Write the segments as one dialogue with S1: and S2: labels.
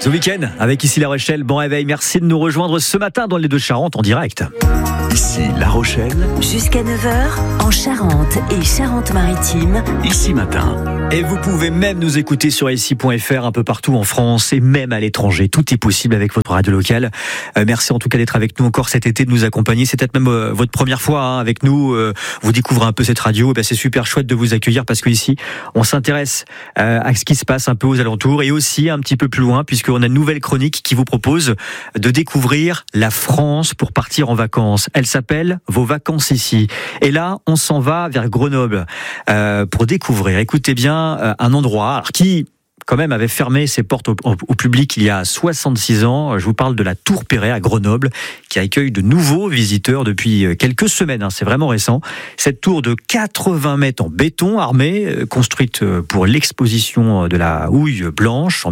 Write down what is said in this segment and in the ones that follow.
S1: The Weeknd avec ici La Rochelle. Bon réveil, merci de nous rejoindre ce matin dans les Deux-Charentes en direct.
S2: Ici La Rochelle.
S3: Jusqu'à 9h en Charente et Charente-Maritime.
S2: Ici Matin.
S1: Et vous pouvez même nous écouter sur ici.fr un peu partout en France et même à l'étranger. Tout est possible avec votre radio locale. Merci en tout cas d'être avec nous encore cet été, de nous accompagner. C'est peut-être même votre première fois avec nous. Vous découvrez un peu cette radio. C'est super chouette de vous accueillir parce qu'ici, on s'intéresse à ce qui se passe un peu aux alentours et aussi un petit peu plus loin puisqu'on a une nouvelle chronique qui vous propose de découvrir la France pour partir en vacances. Elle s'appelle Vos vacances ici. Et là, on s'en va vers Grenoble pour découvrir, écoutez bien, un endroit qui quand même avait fermé ses portes au public il y a 66 ans. Je vous parle de la Tour Perret à Grenoble qui accueille de nouveaux visiteurs depuis quelques semaines. C'est vraiment récent. Cette tour de 80 mètres en béton armé, construite pour l'exposition de la houille blanche en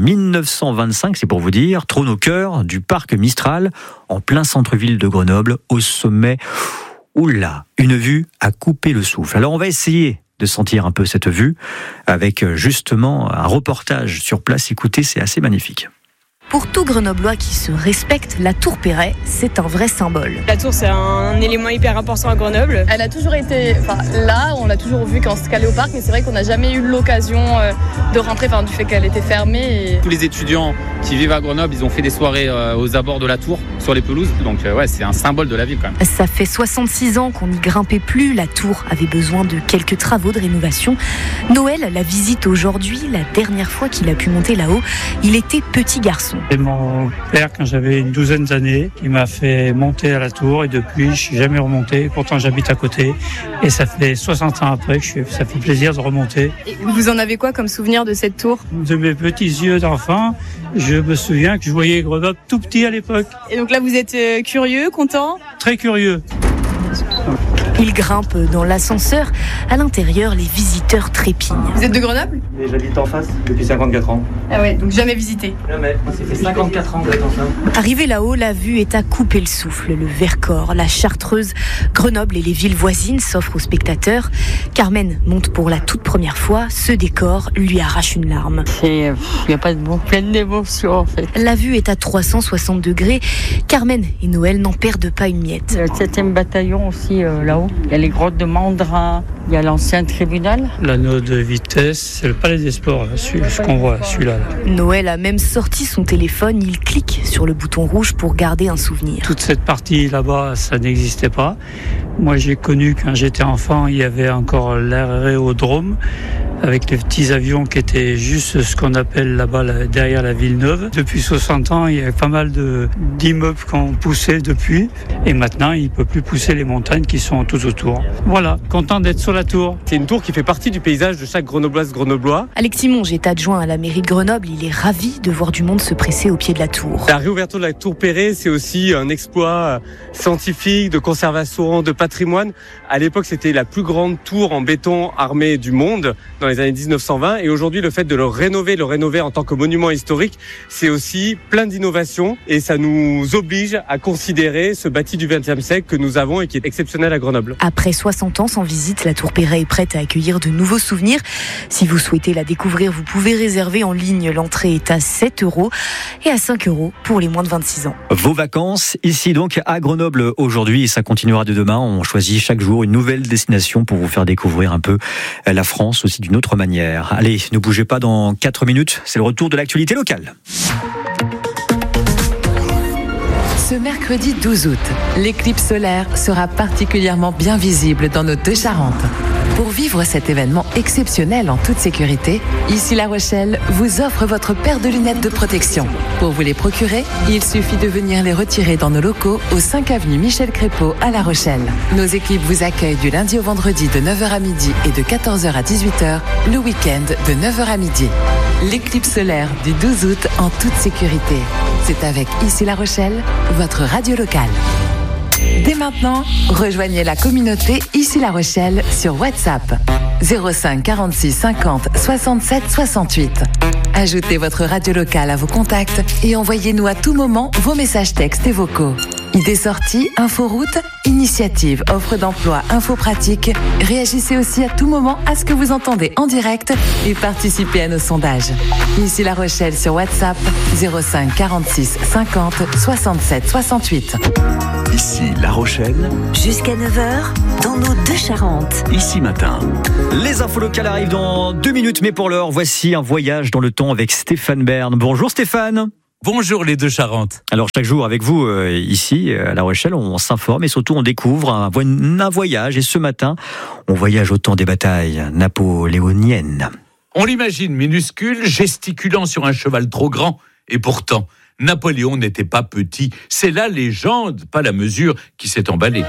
S1: 1925, c'est pour vous dire, trône au cœur du parc Mistral en plein centre-ville de Grenoble, au sommet. Oula, une vue à couper le souffle. Alors on va essayer de sentir un peu cette vue avec justement un reportage sur place. Écoutez, c'est assez magnifique.
S4: Pour tout Grenoblois qui se respecte, la Tour Perret, c'est un vrai symbole.
S5: La tour, c'est un élément hyper important à Grenoble.
S6: Elle a toujours été là, on l'a toujours vue quand on se calait au parc, mais c'est vrai qu'on n'a jamais eu l'occasion de rentrer, du fait qu'elle était fermée.
S7: Tous les étudiants qui vivent à Grenoble, ils ont fait des soirées aux abords de la tour, sur les pelouses. Donc c'est un symbole de la ville quand même.
S4: Ça fait 66 ans qu'on n'y grimpait plus. La tour avait besoin de quelques travaux de rénovation. Noël la visite aujourd'hui. La dernière fois qu'il a pu monter là-haut, il était petit garçon.
S8: C'est mon père, quand j'avais une douzaine d'années, qui m'a fait monter à la tour et depuis, je ne suis jamais remonté. Pourtant, j'habite à côté et ça fait 60 ans après que ça fait plaisir de remonter.
S6: Et vous en avez quoi comme souvenir de cette tour ?
S8: De mes petits yeux d'enfant, je me souviens que je voyais Grenoble tout petit à l'époque.
S6: Et donc là, vous êtes curieux, content ?
S8: Très curieux.
S4: Il grimpe dans l'ascenseur. À l'intérieur, les visiteurs trépignent.
S6: Vous êtes de Grenoble ?
S9: Et j'habite en face depuis 54 ans.
S6: Ah ouais, donc jamais visité ?
S9: Jamais. Ça fait 54 ans que j'attends ça.
S4: Arrivé là-haut, la vue est à couper le souffle. Le Vercors, la Chartreuse, Grenoble et les villes voisines s'offrent aux spectateurs. Carmen monte pour la toute première fois. Ce décor lui arrache une larme.
S10: Il n'y a pas de mots, pleine d'émotions en fait.
S4: La vue est à 360 degrés. Carmen et Noël n'en perdent pas une miette.
S10: Le 7e bataillon aussi là-haut. Il y a les grottes de Mandrin, il y a l'ancien tribunal.
S8: L'anneau de vitesse, c'est le palais des sports, ce qu'on voit, celui-là.
S4: Noël a même sorti son téléphone, il clique sur le bouton rouge pour garder un souvenir.
S8: Toute cette partie là-bas, ça n'existait pas. Moi, j'ai connu quand j'étais enfant, il y avait encore l'aérodrome avec les petits avions qui étaient juste ce qu'on appelle là-bas derrière la ville neuve. Depuis 60 ans, il y a pas mal d'immeubles qui ont poussé depuis et maintenant, il ne peut plus pousser les montagnes qui sont tout autour. Voilà, content d'être sur la tour.
S9: C'est une tour qui fait partie du paysage de chaque Grenoblois.
S4: Alexis Monge est adjoint à la mairie de Grenoble. Il est ravi de voir du monde se presser au pied de la tour.
S9: La réouverture de la Tour Perret, c'est aussi un exploit scientifique, de conservation, de patrimoine. À l'époque, c'était la plus grande tour en béton armé du monde dans les années 1920. Et aujourd'hui, le fait de le rénover en tant que monument historique, c'est aussi plein d'innovations. Et ça nous oblige à considérer ce bâti du XXe siècle que nous avons et qui est exceptionnel à Grenoble.
S4: Après 60 ans sans visite, la Tour Perret est prête à accueillir de nouveaux souvenirs. Si vous souhaitez la découvrir, vous pouvez réserver en ligne. L'entrée est à 7 € et à 5 € pour les moins de 26 ans.
S1: Vos vacances, ici donc à Grenoble aujourd'hui, et ça continuera de demain. On choisit chaque jour une nouvelle destination pour vous faire découvrir un peu la France aussi d'une autre manière. Allez, ne bougez pas, dans 4 minutes, c'est le retour de l'actualité locale.
S11: Ce mercredi 12 août, l'éclipse solaire sera particulièrement bien visible dans nos Deux-Charentes. Pour vivre cet événement exceptionnel en toute sécurité, ici La Rochelle vous offre votre paire de lunettes de protection. Pour vous les procurer, il suffit de venir les retirer dans nos locaux au 5 avenue Michel Crépeau à La Rochelle. Nos équipes vous accueillent du lundi au vendredi de 9h à midi et de 14h à 18h, le week-end de 9h à midi. L'éclipse solaire du 12 août en toute sécurité. C'est avec Ici La Rochelle, votre radio locale. Dès maintenant, rejoignez la communauté Ici La Rochelle sur WhatsApp 05 46 50 67 68. Ajoutez votre radio locale à vos contacts et envoyez-nous à tout moment vos messages textes et vocaux. Idées sorties, inforoute, initiatives, offres d'emploi, infos pratiques. Réagissez aussi à tout moment à ce que vous entendez en direct et participez à nos sondages. Ici La Rochelle sur WhatsApp 05 46 50 67 68.
S2: Ici La Rochelle.
S3: Jusqu'à 9h, dans nos deux Charentes.
S2: Ici Matin.
S1: Les infos locales arrivent dans 2 minutes, mais pour l'heure, voici un voyage dans le temps avec Stéphane Bern. Bonjour Stéphane.
S12: Bonjour les deux Charentes.
S1: Alors chaque jour avec vous ici à La Rochelle, on s'informe et surtout on découvre un voyage. Et ce matin, on voyage au temps des batailles napoléoniennes.
S12: On l'imagine minuscule, gesticulant sur un cheval trop grand. Et pourtant, Napoléon n'était pas petit. C'est la légende, pas la mesure, qui s'est emballée.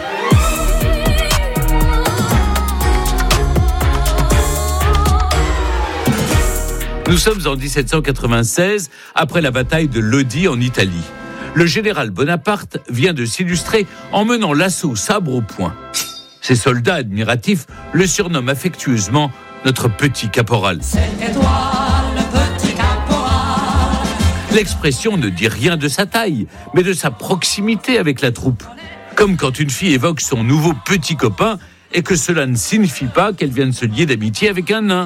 S12: Nous sommes en 1796, après la bataille de Lodi en Italie. Le général Bonaparte vient de s'illustrer en menant l'assaut sabre au poing. Ses soldats admiratifs le surnomment affectueusement notre petit caporal.
S13: C'était toi, le petit caporal.
S12: L'expression ne dit rien de sa taille, mais de sa proximité avec la troupe. Comme quand une fille évoque son nouveau petit copain et que cela ne signifie pas qu'elle vient de se lier d'amitié avec un nain.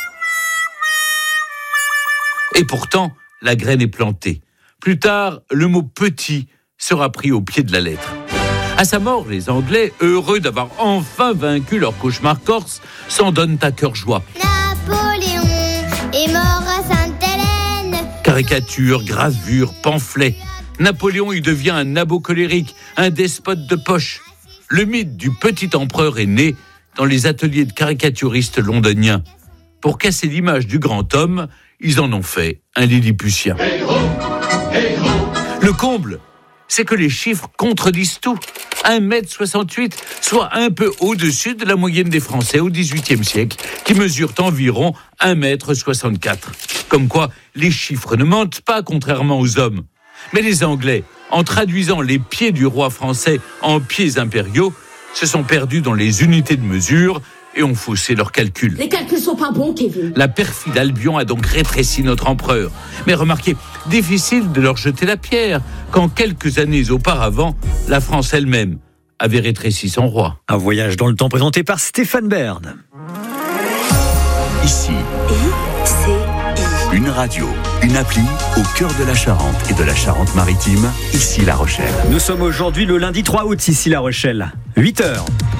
S12: Et pourtant, la graine est plantée. Plus tard, le mot « petit » sera pris au pied de la lettre. À sa mort, les Anglais, heureux d'avoir enfin vaincu leur cauchemar corse, s'en donnent à cœur joie.
S14: Napoléon est mort à Sainte-Hélène.
S12: Caricatures, gravures, pamphlets. Napoléon y devient un abo colérique, un despote de poche. Le mythe du petit empereur est né dans les ateliers de caricaturistes londoniens. Pour casser l'image du grand homme, ils en ont fait un lilliputien. Le comble, c'est que les chiffres contredisent tout. 1,68 m, soit un peu au-dessus de la moyenne des Français au XVIIIe siècle, qui mesurent environ 1,64 m. Comme quoi, les chiffres ne mentent pas, contrairement aux hommes. Mais les Anglais, en traduisant les pieds du roi français en pieds impériaux, se sont perdus dans les unités de mesure et ont faussé leurs calculs.
S13: Les calculs sont pas bons, Kevin.
S12: La perfide Albion a donc rétréci notre empereur. Mais remarquez, difficile de leur jeter la pierre, quand quelques années auparavant, la France elle-même avait rétréci son roi.
S1: Un voyage dans le temps présenté par Stéphane Bern.
S2: Ici, une radio, une appli au cœur de la Charente et de la Charente-Maritime, ici La Rochelle.
S1: Nous sommes aujourd'hui le lundi 3 août, ici La Rochelle, 8h.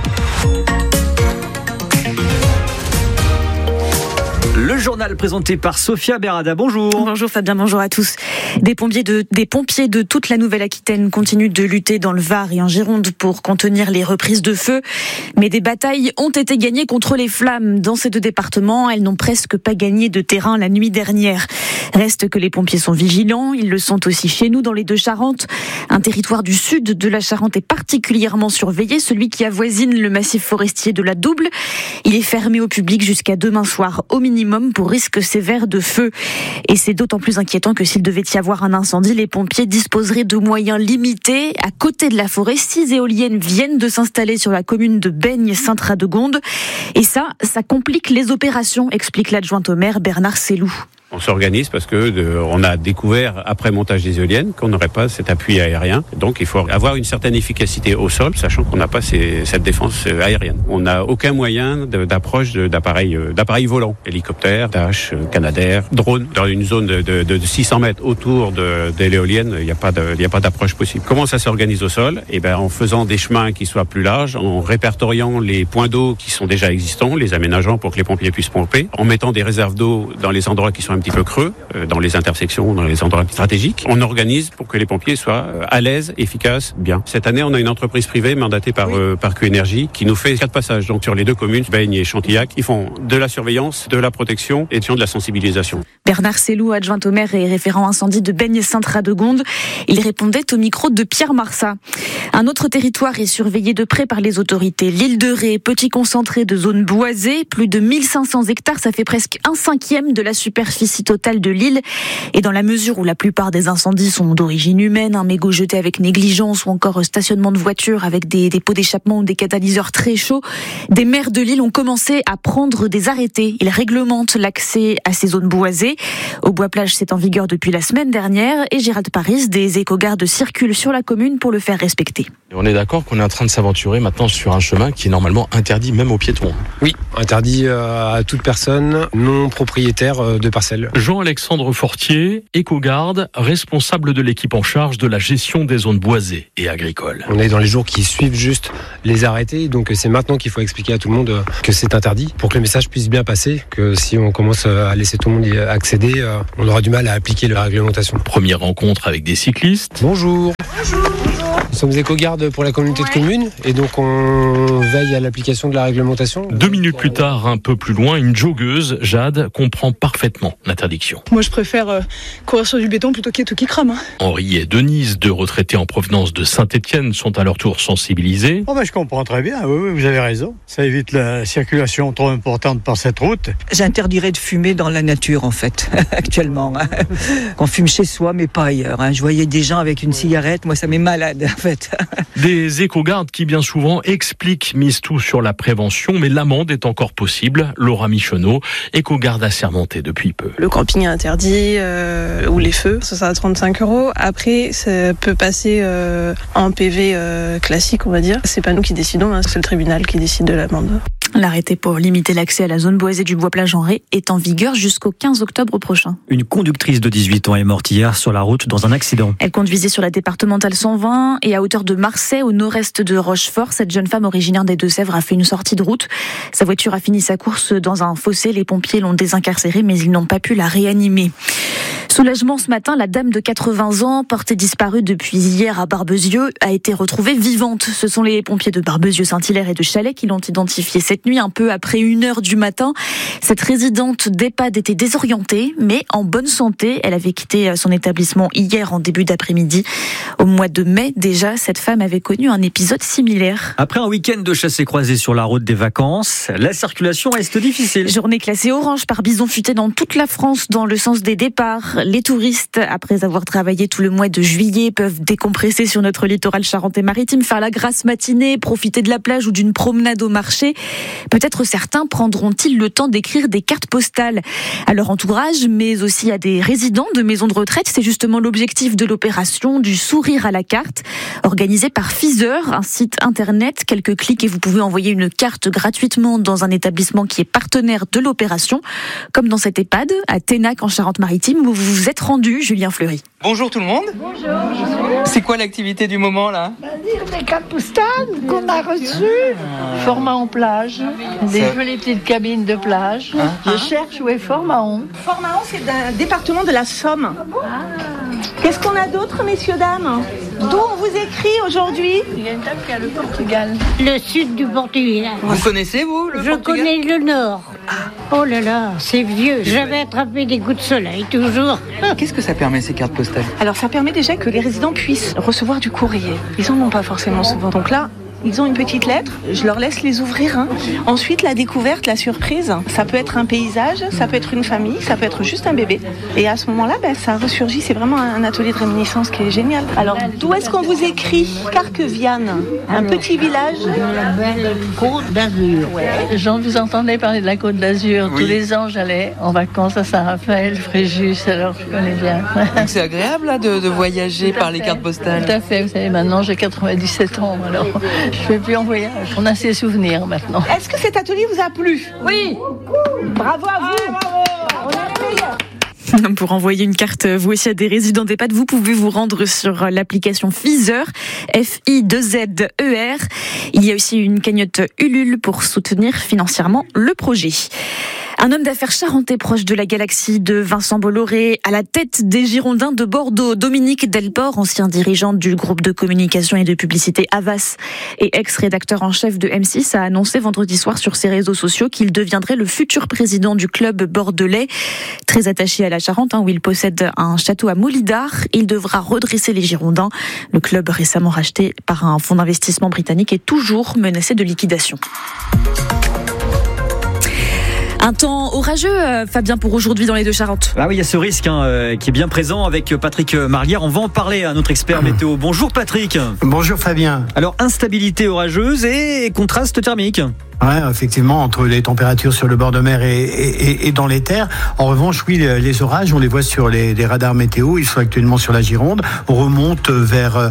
S1: Le journal présenté par Sophia Berada. Bonjour.
S4: Bonjour Fabien, bonjour à tous. Des pompiers de toute la Nouvelle-Aquitaine continuent de lutter dans le Var et en Gironde pour contenir les reprises de feu. Mais des batailles ont été gagnées contre les flammes. Dans ces deux départements, elles n'ont presque pas gagné de terrain la nuit dernière. Reste que les pompiers sont vigilants. Ils le sont aussi chez nous dans les deux Charentes. Un territoire du sud de la Charente est particulièrement surveillé, celui qui avoisine le massif forestier de la Double. Il est fermé au public jusqu'à demain soir au minimum pour risque sévère de feu. Et c'est d'autant plus inquiétant que s'il devait y avoir un incendie, les pompiers disposeraient de moyens limités. À côté de la forêt, 6 éoliennes viennent de s'installer sur la commune de Beigne-Sainte-Radegonde. Et ça complique les opérations, explique l'adjointe au maire Bernard Sellou.
S15: On s'organise parce que on a découvert après montage des éoliennes qu'on n'aurait pas cet appui aérien. Donc il faut avoir une certaine efficacité au sol, sachant qu'on n'a pas cette défense aérienne. On n'a aucun moyen d'approche d'appareils volants, hélicoptères, Dash, Canadair, drones. Dans une zone de 600 mètres autour de l'éolienne, il n'y a pas d'approche possible. Comment ça s'organise au sol ? En faisant des chemins qui soient plus larges, en répertoriant les points d'eau qui sont déjà existants, les aménageant pour que les pompiers puissent pomper, en mettant des réserves d'eau dans les endroits qui sont un petit peu creux, dans les intersections, dans les endroits stratégiques. On organise pour que les pompiers soient à l'aise, efficaces, bien. Cette année, on a une entreprise privée mandatée par Q-Énergie qui nous fait 4 passages. Donc sur les deux communes, Beigne et Chantillac, ils font de la surveillance, de la protection et de la sensibilisation.
S4: Bernard Sellou, adjoint au maire et référent incendie de Beigne-Sainte-Radegonde, il répondait au micro de Pierre Marsat. Un autre territoire est surveillé de près par les autorités. L'île de Ré, petit concentré de zones boisées, plus de 1500 hectares, ça fait presque 1/5 de la superficie superficie totale de l'île. Et dans la mesure où la plupart des incendies sont d'origine humaine, un mégot jeté avec négligence ou encore stationnement de voitures avec des pots d'échappement ou des catalyseurs très chauds, des maires de l'île ont commencé à prendre des arrêtés. Ils réglementent l'accès à ces zones boisées. Au Bois-Plage, c'est en vigueur depuis la semaine dernière et Gérald Paris, des éco-gardes circulent sur la commune pour le faire respecter.
S16: On est d'accord qu'on est en train de s'aventurer maintenant sur un chemin qui est normalement interdit même aux piétons.
S17: Oui, interdit à toute personne non propriétaire de parcelles.
S18: Jean-Alexandre Fortier, éco-garde, responsable de l'équipe en charge de la gestion des zones boisées et agricoles.
S17: On est dans les jours qui suivent juste les arrêtés, donc c'est maintenant qu'il faut expliquer à tout le monde que c'est interdit pour que le message puisse bien passer, que si on commence à laisser tout le monde y accéder, on aura du mal à appliquer la réglementation.
S18: Première rencontre avec des cyclistes.
S17: Bonjour. Nous sommes éco-gardes pour la communauté de communes et donc on veille à l'application de la réglementation.
S18: 2 minutes plus tard, un peu plus loin, une joggeuse, Jade, comprend parfaitement l'interdiction.
S19: Moi je préfère courir sur du béton plutôt qu'il y ait tout qui crame.
S18: Henri et Denise, 2 retraités en provenance de Saint-Étienne, sont à leur tour sensibilisés.
S20: Je comprends très bien, oui, vous avez raison. Ça évite la circulation trop importante par cette route.
S21: J'interdirais de fumer dans la nature en fait, actuellement. On fume chez soi mais pas ailleurs. Je voyais des gens avec une cigarette, moi ça m'est malade en fait.
S18: Des éco-gardes qui bien souvent expliquent, misent tout sur la prévention, mais l'amende est encore possible. Laura Michonneau, éco-garde assermentée depuis peu.
S22: Le camping est interdit, ou les feux, ça sera à 35 €. Après, ça peut passer en PV classique, on va dire. C'est pas nous qui décidons, c'est le tribunal qui décide de l'amende.
S4: L'arrêté pour limiter l'accès à la zone boisée du Bois-Plage-en-Ré est en vigueur jusqu'au 15 octobre prochain.
S1: Une conductrice de 18 ans est morte hier sur la route dans un accident.
S4: Elle conduisait sur la départementale 120 et à hauteur de Marseille, au nord-est de Rochefort. Cette jeune femme originaire des Deux-Sèvres a fait une sortie de route. Sa voiture a fini sa course dans un fossé. Les pompiers l'ont désincarcérée, mais ils n'ont pas pu la réanimer. Soulagement ce matin, la dame de 80 ans, portée disparue depuis hier à Barbezieux, a été retrouvée vivante. Ce sont les pompiers de Barbezieux-Saint-Hilaire et de Chalais qui l'ont identifiée cette nuit, un peu après 1h du matin. Cette résidente d'EHPAD était désorientée, mais en bonne santé. Elle avait quitté son établissement hier en début d'après-midi. Au mois de mai, déjà, cette femme avait connu un épisode similaire.
S1: Après un week-end de chassé-croisé sur la route des vacances, la circulation reste difficile.
S4: Journée classée orange par bison futé dans toute la France dans le sens des départs. Les touristes, après avoir travaillé tout le mois de juillet, peuvent décompresser sur notre littoral charentais-maritime, faire la grasse matinée, profiter de la plage ou d'une promenade au marché. Peut-être certains prendront-ils le temps d'écrire des cartes postales à leur entourage, mais aussi à des résidents de maisons de retraite. C'est justement l'objectif de l'opération du sourire à la carte, organisée par Fizer, un site internet. Quelques clics et vous pouvez envoyer une carte gratuitement dans un établissement qui est partenaire de l'opération, comme dans cet EHPAD à Ténac en Charente-Maritime où vous vous êtes rendu, Julien Fleury.
S23: Bonjour tout le monde.
S24: Bonjour.
S23: C'est quoi l'activité du moment là?
S24: Dire des cartes postales qu'on a reçues. Fort-Mahon plage, des jolies petites cabines de plage. Je cherche où est Fort-Mahon.
S25: Fort-Mahon, c'est un département de la Somme. Qu'est-ce qu'on a d'autre, messieurs, dames? D'où on vous écrit aujourd'hui?
S24: Il y a une dame qui a le Portugal.
S25: Le sud du Portugal.
S23: Vous connaissez vous le Portugal?
S25: Je connais le nord. Oh là là, c'est vieux. J'avais attrapé des coups de soleil, toujours.
S23: Qu'est-ce que ça permet ces cartes postales?
S25: Alors ça permet déjà que les résidents puissent recevoir du courrier. Ils en ont pas forcément souvent. Donc là, ils ont une petite lettre, je leur laisse les ouvrir. Ensuite, la découverte, la surprise, ça peut être un paysage, ça peut être une famille, ça peut être juste un bébé. Et à ce moment-là, ça ressurgit, c'est vraiment un atelier de réminiscence qui est génial. Alors, d'où est-ce qu'on vous écrit? Carqueviane, un petit village.
S24: La belle Côte d'Azur. Ouais. J'en vous entendais parler de la Côte d'Azur. Oui. Tous les ans, j'allais en vacances à Saint-Raphaël, Fréjus, alors je connais bien.
S23: Donc c'est agréable là, de voyager par les cartes postales.
S24: Tout à fait, vous savez, maintenant j'ai 97 ans, alors je ne fais plus en voyage. On a ces souvenirs maintenant.
S25: Est-ce que cet atelier vous a plu?
S24: Oui.
S25: Bravo à vous. Bravo. On est les meilleurs.
S4: Pour envoyer une carte, vous aussi, à des résidents d'EHPAD, vous pouvez vous rendre sur l'application Fizer, F-I-2-Z-E-R. Il y a aussi une cagnotte Ulule pour soutenir financièrement le projet. Un homme d'affaires charentais proche de la galaxie de Vincent Bolloré, à la tête des Girondins de Bordeaux. Dominique Delport, ancien dirigeant du groupe de communication et de publicité Havas et ex-rédacteur en chef de M6, a annoncé vendredi soir sur ses réseaux sociaux qu'il deviendrait le futur président du club bordelais. Très attaché à la Charente, où il possède un château à Moulidar, il devra redresser les Girondins. Le club, récemment racheté par un fonds d'investissement britannique, est toujours menacé de liquidation. Un temps orageux, Fabien, pour aujourd'hui dans les Deux-Charentes.
S1: Ah oui, il y a ce risque qui est bien présent avec Patrick Marlière. On va en parler à notre expert météo. Bonjour Patrick.
S5: Bonjour Fabien.
S1: Alors, instabilité orageuse et contraste thermique.
S5: Ouais, effectivement, entre les températures sur le bord de mer et dans les terres. En revanche, oui, les orages, on les voit sur les radars météo. Ils sont actuellement sur la Gironde. On remonte vers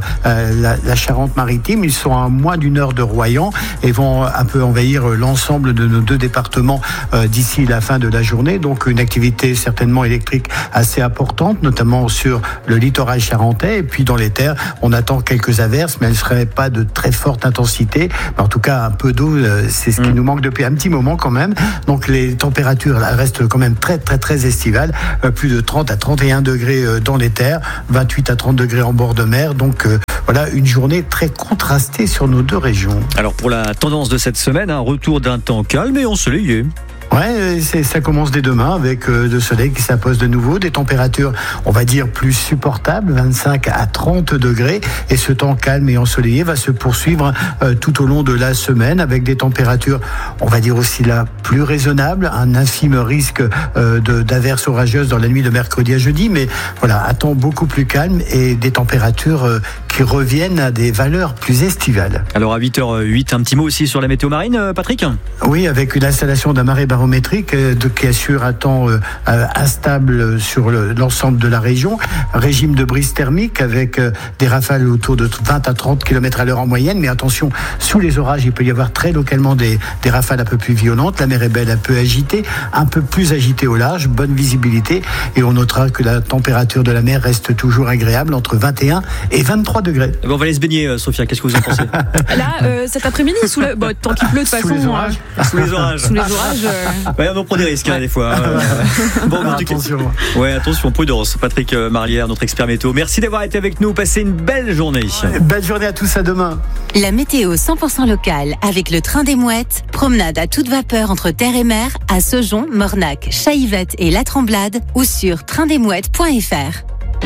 S5: la Charente-Maritime. Ils sont à moins d'une heure de Royan et vont un peu envahir l'ensemble de nos deux départements d'ici la fin de la journée. Donc, une activité certainement électrique assez importante, notamment sur le littoral charentais. Et puis, dans les terres, on attend quelques averses, mais elles ne seraient pas de très forte intensité. Mais en tout cas, un peu d'eau, c'est ce qui nous manque depuis un petit moment quand même. Donc les températures là, restent quand même très très très estivales. Plus de 30 à 31 degrés dans les terres, 28 à 30 degrés en bord de mer. Donc voilà, une journée très contrastée sur nos deux régions.
S1: Alors pour la tendance de cette semaine, un retour d'un temps calme et ensoleillé.
S5: Ouais, ça commence dès demain avec le soleil qui s'impose de nouveau, des températures, on va dire, plus supportables, 25 à 30 degrés. Et ce temps calme et ensoleillé va se poursuivre tout au long de la semaine avec des températures, on va dire aussi là, plus raisonnables, un infime risque d'averses orageuses dans la nuit de mercredi à jeudi. Mais voilà, un temps beaucoup plus calme et des températures qui reviennent à des valeurs plus estivales.
S1: Alors à 8h08, un petit mot aussi sur la météo marine, Patrick ?
S5: Oui, avec une installation d'un marais barométrique qui assure un temps instable sur l'ensemble de la région. Régime de brise thermique avec des rafales autour de 20 à 30 km à l'heure en moyenne. Mais attention, sous les orages, il peut y avoir très localement des rafales un peu plus violentes. La mer est belle, un peu agitée, un peu plus agitée au large, bonne visibilité. Et on notera que la température de la mer reste toujours agréable, entre 21 et 23 degrés.
S1: On va aller se baigner, Sophia. Qu'est-ce que vous en pensez ?
S4: Là, cet après-midi, tant qu'il pleut de toute façon.
S5: Sous les orages.
S1: Sous les orages.
S4: Sous les orages.
S1: Ouais, on prend des risques des fois. Bon,
S5: attention.
S1: Ouais, attention, prudence. Patrick Marlière, notre expert météo. Merci d'avoir été avec nous. Passez une belle journée.
S5: Belle journée à tous, à demain.
S3: La météo 100% locale avec le train des Mouettes. Promenade à toute vapeur entre terre et mer à Saujon, Mornac, Chaillevette et La Tremblade ou sur traindesmouettes.fr.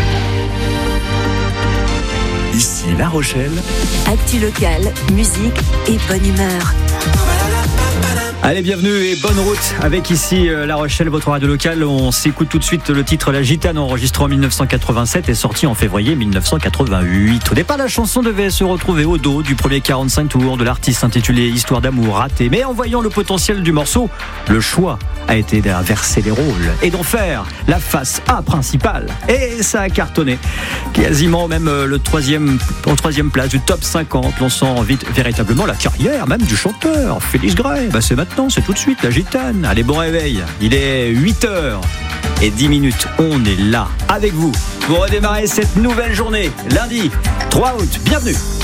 S2: Ici La Rochelle.
S3: Actu locale, musique et bonne humeur.
S1: Allez, bienvenue et bonne route avec ici La Rochelle, votre radio locale. On s'écoute tout de suite le titre La Gitane, enregistré en 1987 et sorti en février 1988. Au départ, la chanson devait se retrouver au dos du premier 45 tours de l'artiste intitulé Histoire d'amour ratée. Mais en voyant le potentiel du morceau, le choix a été d'inverser les rôles et d'en faire la face A principale. Et ça a cartonné. Quasiment même en troisième place du top 50, lançant vite véritablement la carrière même du chanteur Félix Gray. C'est maintenant, c'est tout de suite La Gitane. Allez, bon réveil. Il est 8h10. On est là avec vous pour redémarrer cette nouvelle journée. Lundi 3 août. Bienvenue.